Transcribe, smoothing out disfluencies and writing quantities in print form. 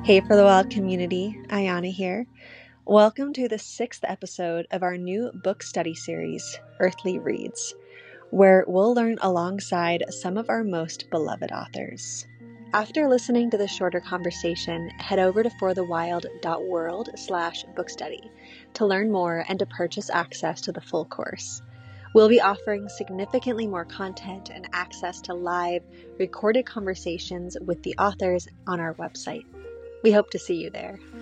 Hey For the Wild community, Ayana here. Welcome to the 6th episode of our new book study series, Earthly Reads, where we'll learn alongside some of our most beloved authors. After listening to the shorter conversation, head over to forthewild.world/bookstudy to learn more and to purchase access to the full course. We'll be offering significantly more content and access to live, recorded conversations with the authors on our website. We hope to see you there.